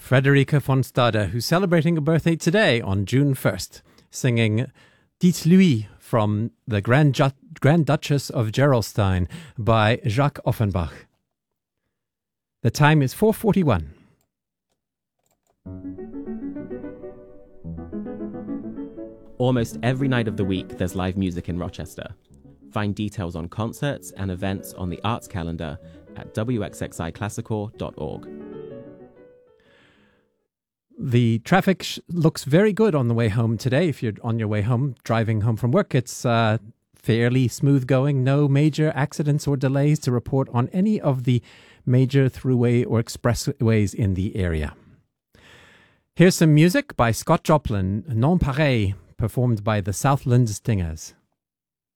Frederica von Stade, who's celebrating a birthday today on June 1st, singing Dites-lui from the Grand Duchess of Gerolstein by Jacques Offenbach. The time is 4:41. Almost every night of the week, there's live music in Rochester. Find details on concerts and events on the arts calendar at wxxiclassical.org. The traffic looks very good on the way home today. If you're on your way home, driving home from work, it's fairly smooth going. No major accidents or delays to report on any of the major thruway or expressways in the area. Here's some music by Scott Joplin, Non Pareil, performed by the Southland Stingers.